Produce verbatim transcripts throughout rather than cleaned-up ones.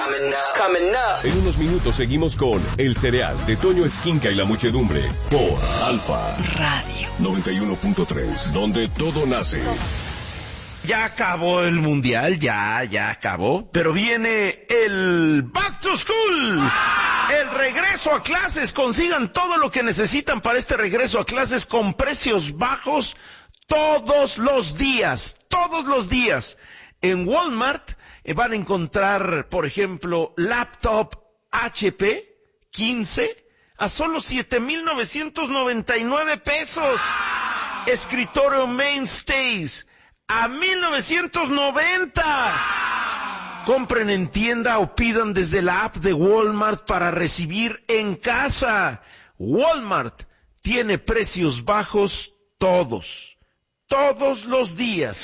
Coming up. Coming up. En unos minutos seguimos con El Cereal de Toño Esquinca y la Muchedumbre por Alfa Radio noventa y uno punto tres, donde todo nace. Ya acabó el mundial, ya, ya acabó, pero viene el Back to School, el regreso a clases. Consigan todo lo que necesitan para este regreso a clases con precios bajos todos los días, todos los días. En Walmart eh, van a encontrar, por ejemplo, laptop H P quince a solo siete mil novecientos noventa y nueve pesos. Escritorio Mainstays a mil novecientos noventa. Compren en tienda o pidan desde la app de Walmart para recibir en casa. Walmart tiene precios bajos todos, todos los días.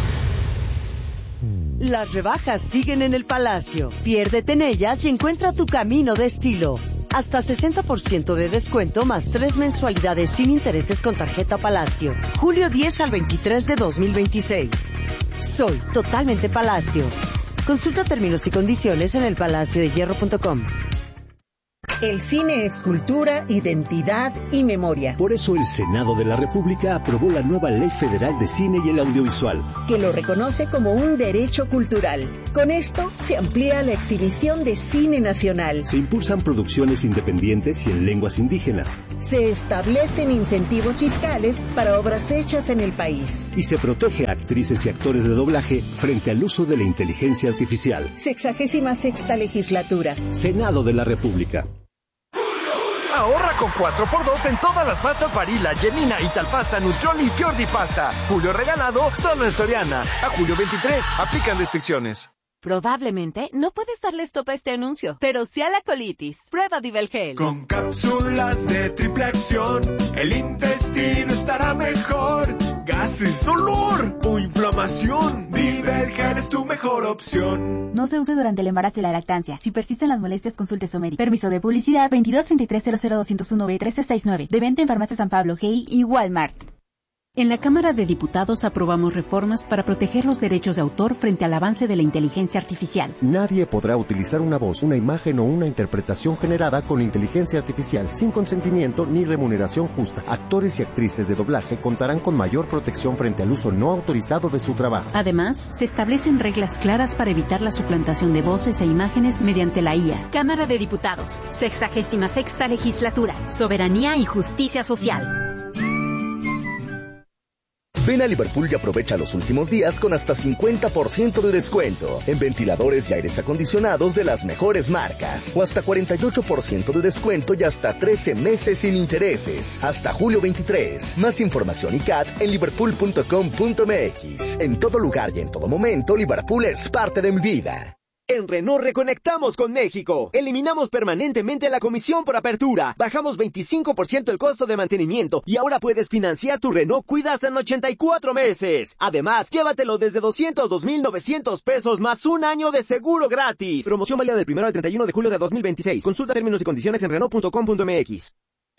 Las rebajas siguen en el Palacio. Piérdete en ellas y encuentra tu camino de estilo. Hasta sesenta por ciento de descuento más tres mensualidades sin intereses con tarjeta Palacio. julio diez al veintitrés de dos mil veintiséis. Soy totalmente Palacio. Consulta términos y condiciones en el palacio de hierro punto com. El cine es cultura, identidad y memoria. Por eso el Senado de la República aprobó la nueva Ley Federal de Cine y el Audiovisual, que lo reconoce como un derecho cultural. Con esto se amplía la exhibición de cine nacional. Se impulsan producciones independientes y en lenguas indígenas. Se establecen incentivos fiscales para obras hechas en el país. Y se protege a actrices y actores de doblaje frente al uso de la inteligencia artificial. Sexagésima sexta legislatura. Senado de la República. Ahorra con cuatro por dos en todas las pastas Barilla, Gemina, Italpasta, Nutrioli y Fiordi Pasta. Julio regalado solo en Soriana. A julio veintitrés. Aplican restricciones. Probablemente no puedes darle stop a este anuncio, pero sí a la colitis. Prueba Divelgel. Con cápsulas de triple acción, el intestino estará mejor. Gases, dolor o inflamación, Divelgel es tu mejor opción. No se use durante el embarazo y la lactancia. Si persisten las molestias, consulte a su médico. Permiso de publicidad veintidós treinta y tres cero cero doscientos uno B trece sesenta y nueve. De venta en Farmacia San Pablo, G I y Walmart. En la Cámara de Diputados aprobamos reformas para proteger los derechos de autor frente al avance de la inteligencia artificial. Nadie podrá utilizar una voz, una imagen o una interpretación generada con inteligencia artificial sin consentimiento ni remuneración justa. Actores y actrices de doblaje contarán con mayor protección frente al uso no autorizado de su trabajo. Además, se establecen reglas claras para evitar la suplantación de voces e imágenes mediante la I A. Cámara de Diputados, sexagésima sexta legislatura, soberanía y justicia social. Ven a Liverpool y aprovecha los últimos días con hasta cincuenta por ciento de descuento en ventiladores y aires acondicionados de las mejores marcas, o hasta cuarenta y ocho por ciento de descuento y hasta trece meses sin intereses, hasta julio veintitrés. Más información y C A T en liverpool punto com punto m x. En todo lugar y en todo momento, Liverpool es parte de mi vida. En Renault reconectamos con México. Eliminamos permanentemente la comisión por apertura. Bajamos veinticinco por ciento el costo de mantenimiento y ahora puedes financiar tu Renault Cuida hasta en ochenta y cuatro meses. Además, llévatelo desde doscientos dos mil novecientos pesos más un año de seguro gratis. Promoción válida del primero al treinta y uno de julio de dos mil veintiséis. Consulta términos y condiciones en renault punto com punto m x.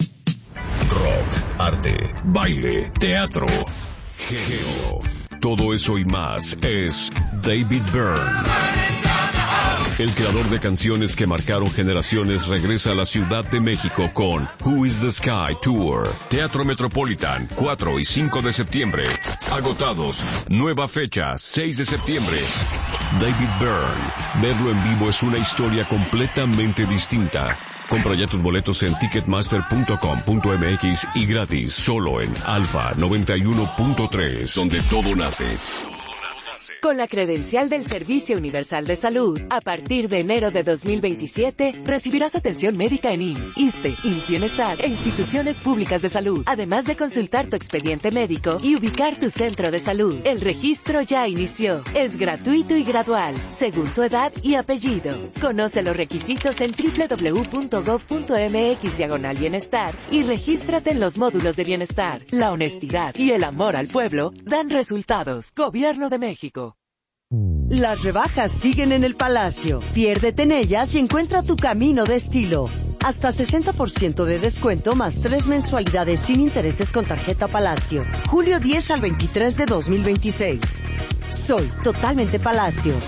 Rock, arte, baile, teatro, género. Todo eso y más es David Byrne. El creador de canciones que marcaron generaciones regresa a la Ciudad de México con Who is the Sky Tour. Teatro Metropolitan, cuatro y cinco de septiembre. Agotados. Nueva fecha, seis de septiembre. David Byrne. Verlo en vivo es una historia completamente distinta. Compra ya tus boletos en ticketmaster punto com punto m x y gratis, solo en Alfa noventa y uno punto tres, donde todo nace. Con la credencial del Servicio Universal de Salud, a partir de enero de dos mil veintisiete, recibirás atención médica en I M S S, ISSSTE, I M S S Bienestar e instituciones públicas de salud, además de consultar tu expediente médico y ubicar tu centro de salud. El registro ya inició. Es gratuito y gradual, según tu edad y apellido. Conoce los requisitos en doble u doble u doble u punto gov punto m x diagonal bienestar y regístrate en los módulos de bienestar. La honestidad y el amor al pueblo dan resultados. Gobierno de México. Las rebajas siguen en el Palacio. Piérdete en ellas y encuentra tu camino de estilo. Hasta sesenta por ciento de descuento más tres mensualidades sin intereses con tarjeta Palacio. julio diez al veintitrés de dos mil veintiséis. Soy totalmente Palacio.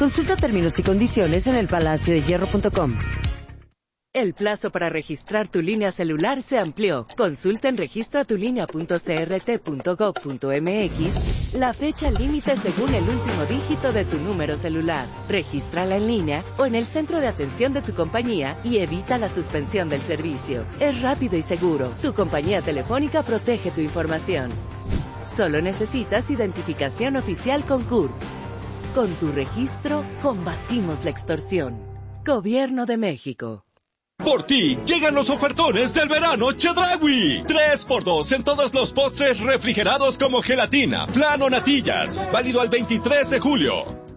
Consulta términos y condiciones en el palacio de hierro punto com. El plazo para registrar tu línea celular se amplió. Consulta en registra tu línea punto c r t punto gov punto m x la fecha límite según el último dígito de tu número celular. Regístrala en línea o en el centro de atención de tu compañía y evita la suspensión del servicio. Es rápido y seguro. Tu compañía telefónica protege tu información. Solo necesitas identificación oficial con C U R P. Con tu registro, combatimos la extorsión. Gobierno de México. Por ti, llegan los ofertones del verano Chedraui. tres por dos en todos los postres refrigerados como gelatina, flan o natillas. Válido al veintitrés de julio.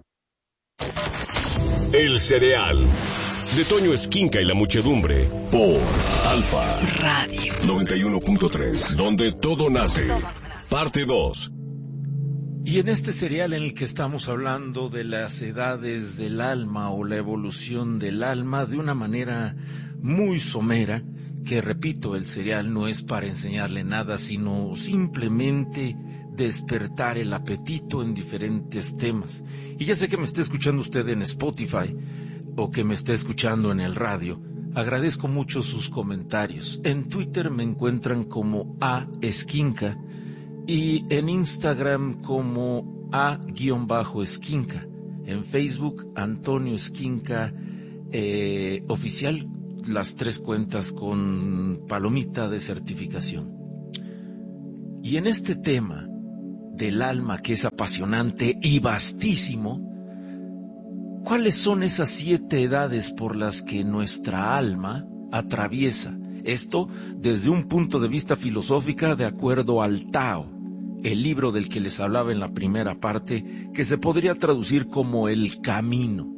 El cereal. De Toño Esquinca y la muchedumbre. Por Alfa Radio noventa y uno punto tres. Donde todo nace. Parte dos. Y en este serial en el que estamos hablando de las edades del alma o la evolución del alma de una manera muy somera, que repito, el serial no es para enseñarle nada, sino simplemente despertar el apetito en diferentes temas. Y ya sé que me está escuchando usted en Spotify o que me está escuchando en el radio. Agradezco mucho sus comentarios. En Twitter me encuentran como A Esquinca y en Instagram como A-Esquinca. En Facebook, Antonio Esquinca eh, Oficial, las tres cuentas con palomita de certificación. Y en este tema del alma, que es apasionante y vastísimo, ¿cuáles son esas siete edades por las que nuestra alma atraviesa? Esto desde un punto de vista filosófico de acuerdo al Tao, el libro del que les hablaba en la primera parte, que se podría traducir como el camino.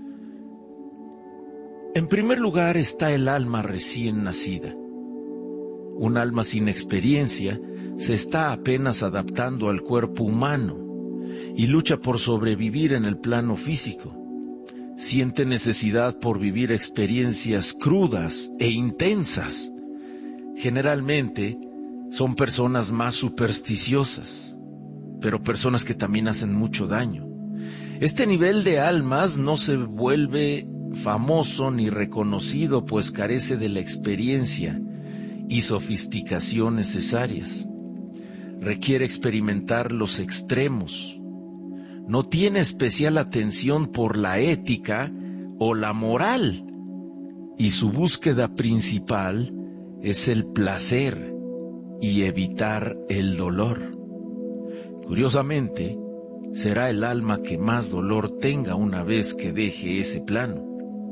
En primer lugar está el alma recién nacida. Un alma sin experiencia se está apenas adaptando al cuerpo humano y lucha por sobrevivir en el plano físico. Siente necesidad por vivir experiencias crudas e intensas. Generalmente son personas más supersticiosas, pero personas que también hacen mucho daño. Este nivel de almas no se vuelve famoso ni reconocido, pues carece de la experiencia y sofisticación necesarias. Requiere experimentar los extremos. No tiene especial atención por la ética o la moral, y su búsqueda principal es el placer y evitar el dolor. Curiosamente, será el alma que más dolor tenga una vez que deje ese plano.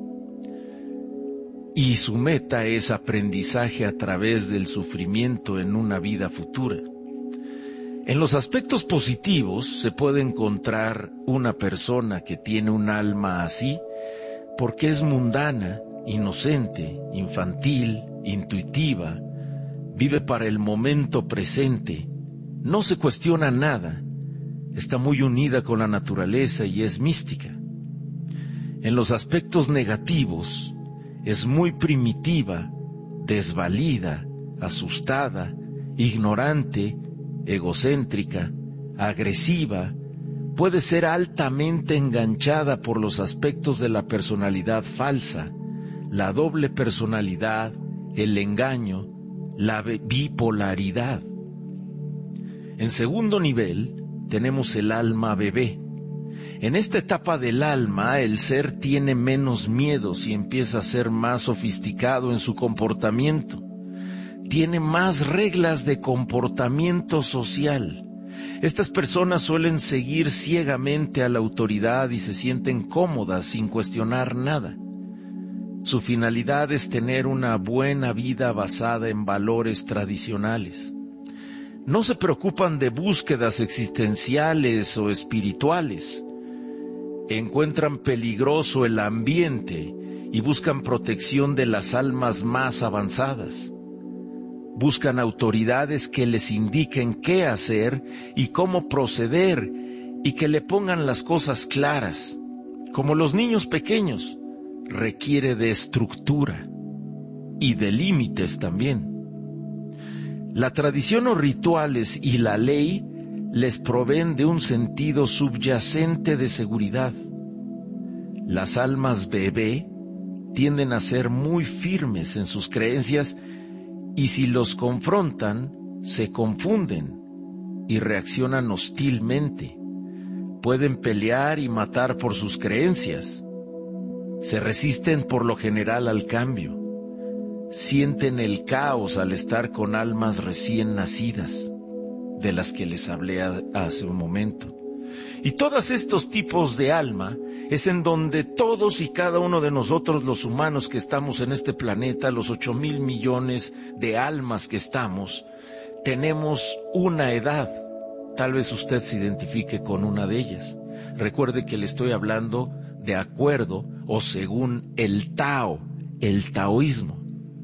Y su meta es aprendizaje a través del sufrimiento en una vida futura. En los aspectos positivos se puede encontrar una persona que tiene un alma así porque es mundana, inocente, infantil, intuitiva, vive para el momento presente, no se cuestiona nada, está muy unida con la naturaleza y es mística. En los aspectos negativos es muy primitiva, desvalida, asustada, ignorante, egocéntrica, agresiva, puede ser altamente enganchada por los aspectos de la personalidad falsa, la doble personalidad, el engaño, la bipolaridad. En segundo nivel, tenemos el alma bebé. En esta etapa del alma, el ser tiene menos miedos y empieza a ser más sofisticado en su comportamiento. Tiene más reglas de comportamiento social. Estas personas suelen seguir ciegamente a la autoridad y se sienten cómodas sin cuestionar nada. Su finalidad es tener una buena vida basada en valores tradicionales. No se preocupan de búsquedas existenciales o espirituales. Encuentran peligroso el ambiente y buscan protección de las almas más avanzadas. Buscan autoridades que les indiquen qué hacer y cómo proceder y que le pongan las cosas claras. Como los niños pequeños, requiere de estructura y de límites también. La tradición o rituales y la ley les proveen de un sentido subyacente de seguridad. Las almas bebé tienden a ser muy firmes en sus creencias y si los confrontan, se confunden y reaccionan hostilmente. Pueden pelear y matar por sus creencias. Se resisten por lo general al cambio. Sienten el caos al estar con almas recién nacidas, de las que les hablé hace un momento. Y todos estos tipos de alma es en donde todos y cada uno de nosotros los humanos que estamos en este planeta, los ocho mil millones de almas que estamos, tenemos una edad. Tal vez usted se identifique con una de ellas. Recuerde que le estoy hablando de acuerdo o según el Tao, el taoísmo.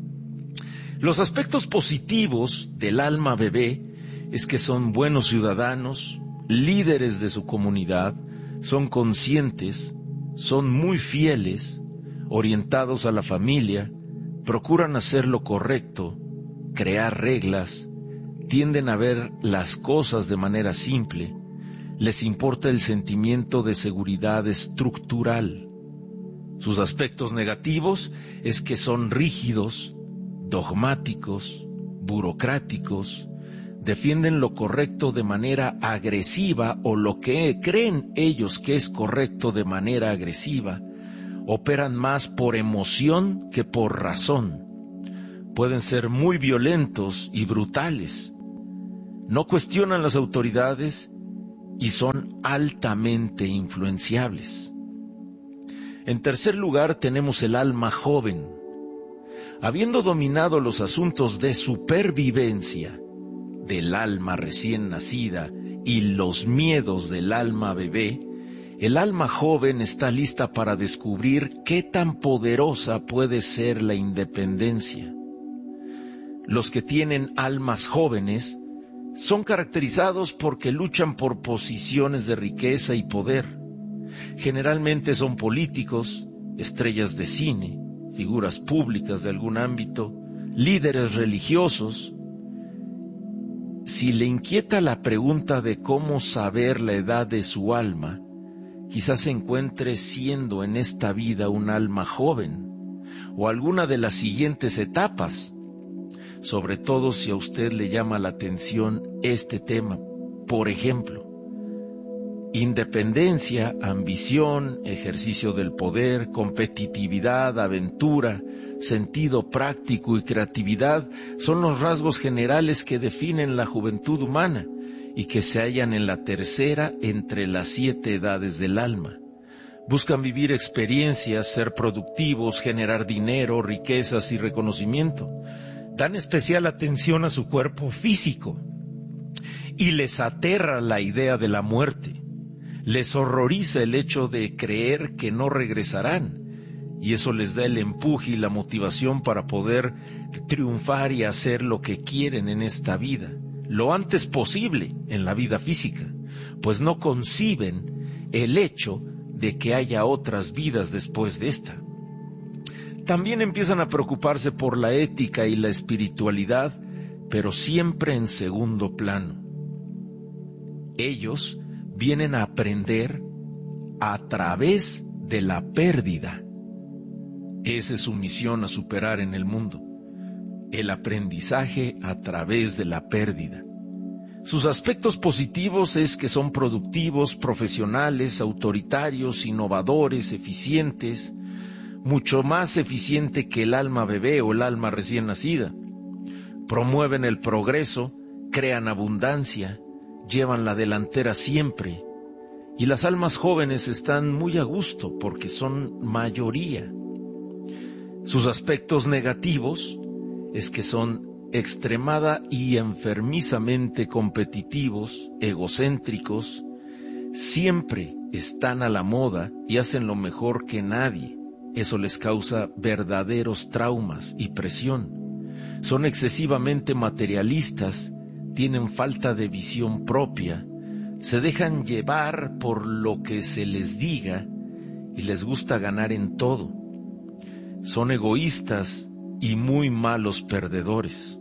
Los aspectos positivos del alma bebé es que son buenos ciudadanos, líderes de su comunidad, son conscientes, son muy fieles, orientados a la familia, procuran hacer lo correcto, crear reglas, tienden a ver las cosas de manera simple, les importa el sentimiento de seguridad estructural. Sus aspectos negativos es que son rígidos, dogmáticos, burocráticos, defienden lo correcto de manera agresiva o lo que creen ellos que es correcto de manera agresiva, operan más por emoción que por razón, pueden ser muy violentos y brutales, no cuestionan las autoridades y son altamente influenciables. En tercer lugar tenemos el alma joven. Habiendo dominado los asuntos de supervivencia del alma recién nacida y los miedos del alma bebé, el alma joven está lista para descubrir qué tan poderosa puede ser la independencia. Los que tienen almas jóvenes son caracterizados porque luchan por posiciones de riqueza y poder. Generalmente son políticos, estrellas de cine, figuras públicas de algún ámbito, líderes religiosos. Si le inquieta la pregunta de cómo saber la edad de su alma, quizás se encuentre siendo en esta vida un alma joven, o alguna de las siguientes etapas, sobre todo si a usted le llama la atención este tema. Por ejemplo, independencia, ambición, ejercicio del poder, competitividad, aventura, sentido práctico y creatividad son los rasgos generales que definen la juventud humana y que se hallan en la tercera entre las siete edades del alma. Buscan vivir experiencias, ser productivos, generar dinero, riquezas y reconocimiento. Dan especial atención a su cuerpo físico y les aterra la idea de la muerte. Les horroriza el hecho de creer que no regresarán, y eso les da el empuje y la motivación para poder triunfar y hacer lo que quieren en esta vida, lo antes posible en la vida física, pues no conciben el hecho de que haya otras vidas después de esta. También empiezan a preocuparse por la ética y la espiritualidad, pero siempre en segundo plano. Ellos vienen a aprender a través de la pérdida. Esa es su misión a superar en el mundo, el aprendizaje a través de la pérdida. Sus aspectos positivos es que son productivos, profesionales, autoritarios, innovadores, eficientes, mucho más eficiente que el alma bebé o el alma recién nacida. Promueven el progreso, crean abundancia, llevan la delantera siempre, y las almas jóvenes están muy a gusto porque son mayoría. Sus aspectos negativos es que son extremada y enfermizamente competitivos, egocéntricos, siempre están a la moda y hacen lo mejor que nadie. Eso les causa verdaderos traumas y presión. Son excesivamente materialistas, tienen falta de visión propia, se dejan llevar por lo que se les diga y les gusta ganar en todo. Son egoístas y muy malos perdedores.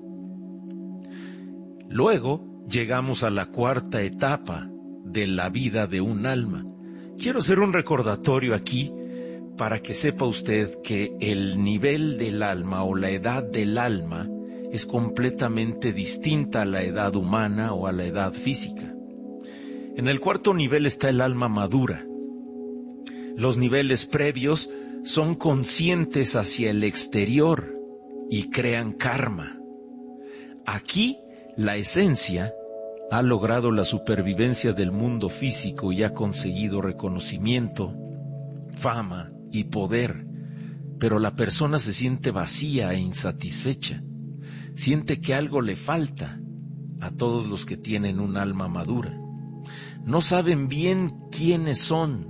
Luego llegamos a la cuarta etapa de la vida de un alma. Quiero hacer un recordatorio aquí para que sepa usted que el nivel del alma o la edad del alma es completamente distinta a la edad humana o a la edad física. En el cuarto nivel está el alma madura. Los niveles previos son conscientes hacia el exterior y crean karma. Aquí, la esencia ha logrado la supervivencia del mundo físico y ha conseguido reconocimiento, fama y poder, pero la persona se siente vacía e insatisfecha. Siente que algo le falta a todos los que tienen un alma madura. No saben bien quiénes son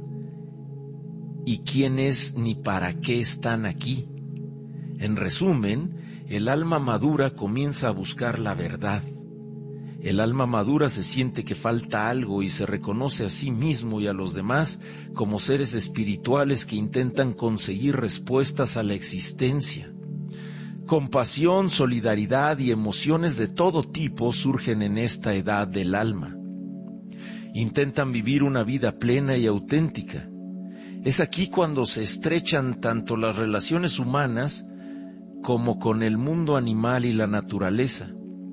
y quién es ni para qué están aquí. En resumen, el alma madura comienza a buscar la verdad. El alma madura se siente que falta algo y se reconoce a sí mismo y a los demás como seres espirituales que intentan conseguir respuestas a la existencia. Compasión, solidaridad y emociones de todo tipo surgen en esta edad del alma. Intentan vivir una vida plena y auténtica. Es aquí cuando se estrechan tanto las relaciones humanas como con el mundo animal y la naturaleza.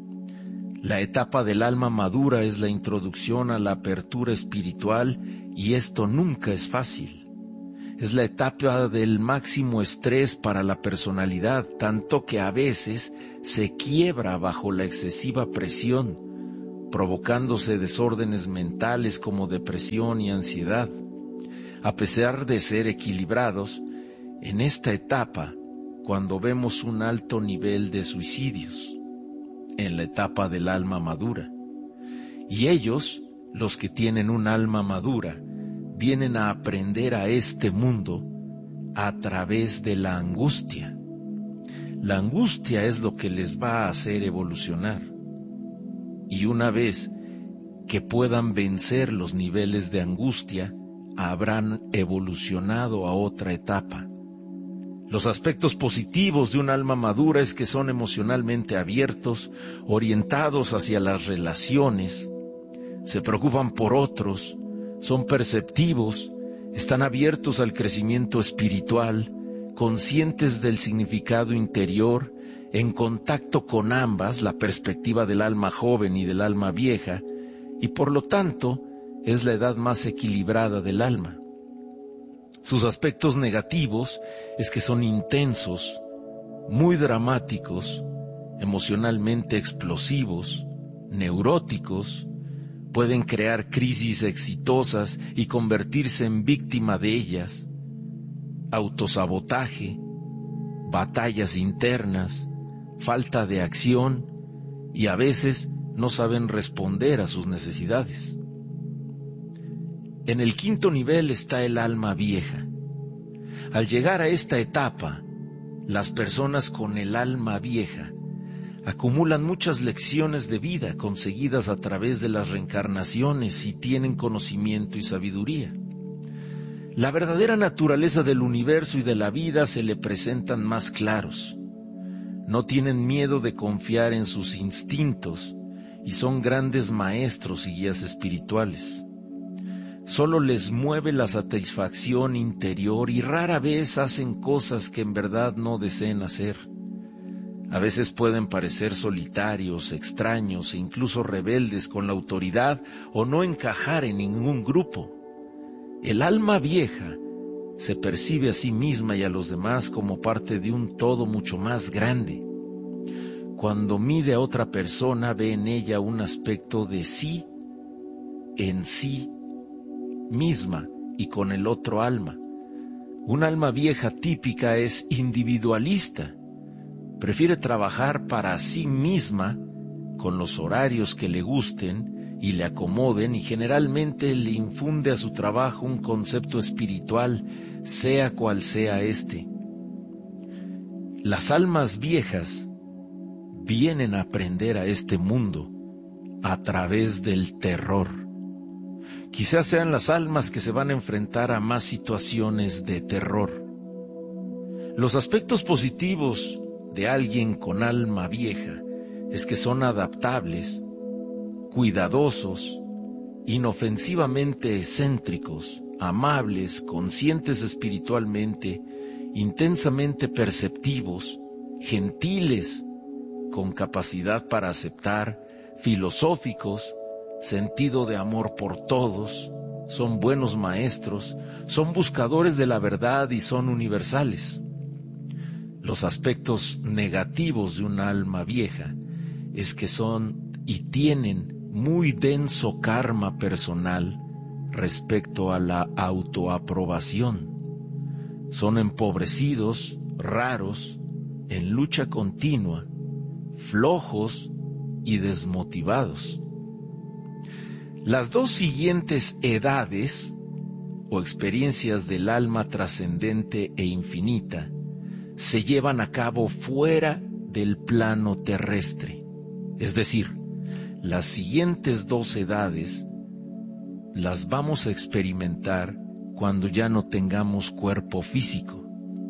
La etapa del alma madura es la introducción a la apertura espiritual y esto nunca es fácil. Es la etapa del máximo estrés para la personalidad, tanto que a veces se quiebra bajo la excesiva presión, provocándose desórdenes mentales como depresión y ansiedad. A pesar de ser equilibrados, en esta etapa, cuando vemos un alto nivel de suicidios, en la etapa del alma madura. Y ellos, los que tienen un alma madura, vienen a aprender a este mundo a través de la angustia. La angustia es lo que les va a hacer evolucionar. Y una vez que puedan vencer los niveles de angustia, habrán evolucionado a otra etapa. Los aspectos positivos de un alma madura es que son emocionalmente abiertos, orientados hacia las relaciones, se preocupan por otros, son perceptivos, están abiertos al crecimiento espiritual, conscientes del significado interior, en contacto con ambas, la perspectiva del alma joven y del alma vieja, y por lo tanto es la edad más equilibrada del alma. Sus aspectos negativos es que son intensos, muy dramáticos, emocionalmente explosivos, neuróticos, pueden crear crisis exitosas y convertirse en víctima de ellas, autosabotaje, batallas internas, falta de acción y a veces no saben responder a sus necesidades. En el quinto nivel está el alma vieja. Al llegar a esta etapa, las personas con el alma vieja acumulan muchas lecciones de vida conseguidas a través de las reencarnaciones y tienen conocimiento y sabiduría. La verdadera naturaleza del universo y de la vida se le presentan más claros. No tienen miedo de confiar en sus instintos y son grandes maestros y guías espirituales. Solo les mueve la satisfacción interior y rara vez hacen cosas que en verdad no deseen hacer. A veces pueden parecer solitarios, extraños e incluso rebeldes con la autoridad o no encajar en ningún grupo. El alma vieja se percibe a sí misma y a los demás como parte de un todo mucho más grande. Cuando mide a otra persona, ve en ella un aspecto de sí en sí misma y con el otro alma. Un alma vieja típica es individualista. Prefiere trabajar para sí misma con los horarios que le gusten y le acomoden y generalmente le infunde a su trabajo un concepto espiritual, sea cual sea este. Las almas viejas vienen a aprender a este mundo a través del terror. Quizás sean las almas que se van a enfrentar a más situaciones de terror. Los aspectos positivos de alguien con alma vieja es que son adaptables, cuidadosos, inofensivamente excéntricos, amables, conscientes espiritualmente, intensamente perceptivos, gentiles, con capacidad para aceptar, filosóficos, sentido de amor por todos, son buenos maestros, son buscadores de la verdad y son universales. Los aspectos negativos de un alma vieja es que son y tienen muy denso karma personal respecto a la autoaprobación. Son empobrecidos, raros, en lucha continua, flojos y desmotivados. Las dos siguientes edades o experiencias del alma trascendente e infinita se llevan a cabo fuera del plano terrestre. Es decir, las siguientes dos edades las vamos a experimentar cuando ya no tengamos cuerpo físico,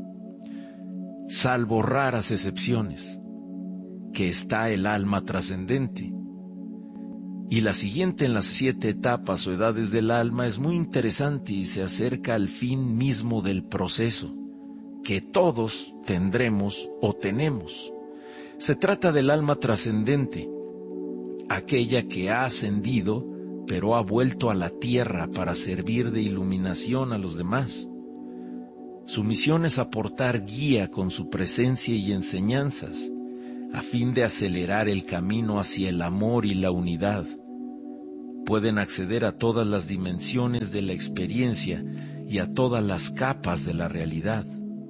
salvo raras excepciones, que está el alma trascendente. Y la siguiente en las siete etapas o edades del alma es muy interesante y se acerca al fin mismo del proceso, que todos tendremos o tenemos. Se trata del alma trascendente, aquella que ha ascendido, pero ha vuelto a la tierra para servir de iluminación a los demás. Su misión es aportar guía con su presencia y enseñanzas, a fin de acelerar el camino hacia el amor y la unidad. Pueden acceder a todas las dimensiones de la experiencia y a todas las capas de la realidad.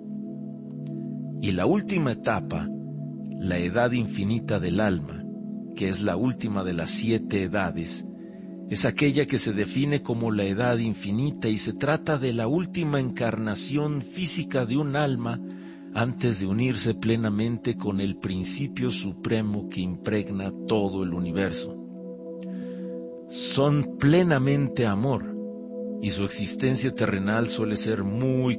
Y la última etapa, la edad infinita del alma, que es la última de las siete edades, es aquella que se define como la edad infinita y se trata de la última encarnación física de un alma antes de unirse plenamente con el principio supremo que impregna todo el universo. Son plenamente amor y su existencia terrenal suele ser muy